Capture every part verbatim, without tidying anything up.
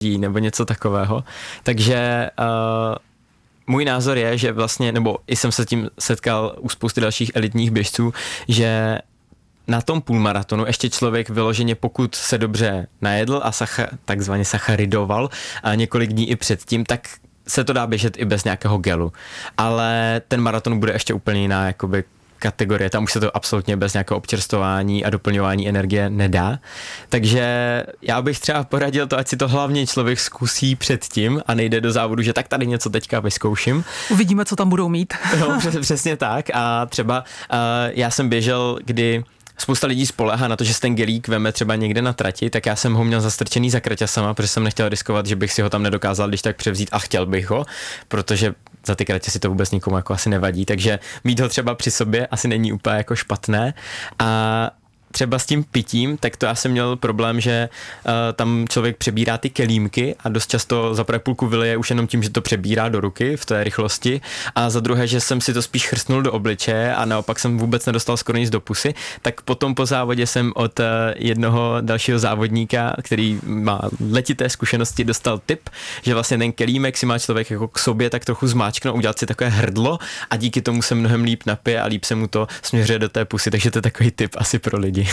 nebo něco takového. Takže uh, můj názor je, že vlastně, nebo i jsem se tím setkal u spousty dalších elitních běžců, že na tom půlmaratonu ještě člověk vyloženě, pokud se dobře najedl a sacha, takzvaně sacharidoval a několik dní i předtím, tak se to dá běžet i bez nějakého gelu. Ale ten maraton bude ještě úplně jiná jakoby kategorie. Tam už se to absolutně bez nějakého občerstvování a doplňování energie nedá. Takže já bych třeba poradil to, ať si to hlavně člověk zkusí předtím a nejde do závodu, že tak tady něco teďka vyzkouším. Uvidíme, co tam budou mít. No, přesně tak. A třeba uh, já jsem běžel, kdy spousta lidí spoléhá na to, že se ten gelík veme třeba někde na trati, tak já jsem ho měl zastrčený za kraťasama, protože jsem nechtěl riskovat, že bych si ho tam nedokázal když tak převzít a chtěl bych ho, protože za ty kratě si to vůbec nikomu jako asi nevadí, takže mít ho třeba při sobě asi není úplně jako špatné. A třeba s tím pitím, tak to já jsem měl problém, že uh, tam člověk přebírá ty kelímky a dost často za prvé půlku vylije už jenom tím, že to přebírá do ruky v té rychlosti a za druhé, že jsem si to spíš chrstnul do obličeje a naopak jsem vůbec nedostal skoro nic do pusy, tak potom po závodě jsem od uh, jednoho dalšího závodníka, který má letité zkušenosti, dostal tip, že vlastně ten kelímek si má člověk jako k sobě tak trochu zmáčknout, udělat si takové hrdlo a díky tomu se mnohem líp napije a líp se mu to směřuje do té pusy, takže to je takový tip asi pro lidi.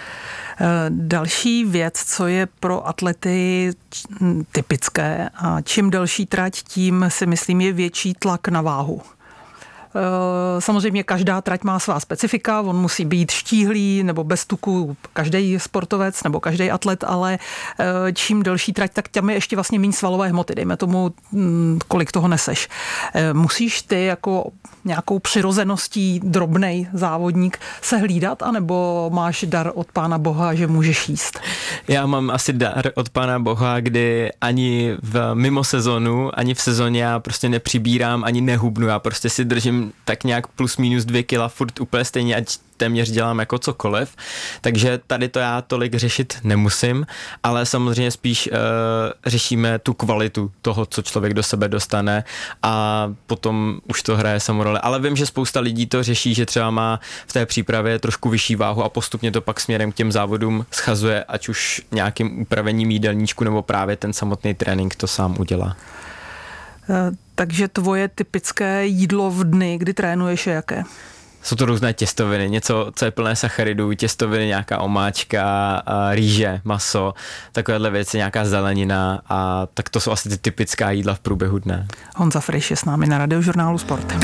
Další věc, co je pro atlety typické a čím delší trať, tím si myslím je větší tlak na váhu. Samozřejmě každá trať má svá specifika, on musí být štíhlý nebo bez tuku, každý sportovec nebo každý atlet, ale čím delší trať, tak tam je ještě vlastně méně svalové hmoty, dejme tomu, kolik toho neseš. Musíš ty jako nějakou přirozeností drobnej závodník se hlídat, anebo máš dar od Pána Boha, že můžeš jíst? Já mám asi dar od Pána Boha, kdy ani v mimo sezonu, ani v sezóně já prostě nepřibírám, ani nehubnu, já prostě si držím tak nějak plus minus dvě kila furt úplně stejně, ať téměř dělám jako cokoliv, takže tady to já tolik řešit nemusím, ale samozřejmě spíš uh, řešíme tu kvalitu toho, co člověk do sebe dostane a potom už to hraje samorole. Ale vím, že spousta lidí to řeší, že třeba má v té přípravě trošku vyšší váhu a postupně to pak směrem k těm závodům schazuje, ať už nějakým upravením jídelníčku nebo právě ten samotný trénink to sám udělá. Takže tvoje typické jídlo v dny, kdy trénuješ, je jaké? Jsou to různé těstoviny, něco, co je plné sacharidů, těstoviny, nějaká omáčka, rýže, maso, takovéhle věci, nějaká zelenina a tak to jsou asi ty typická jídla v průběhu dne. Honza Friš je s námi na Radiožurnálu Sport.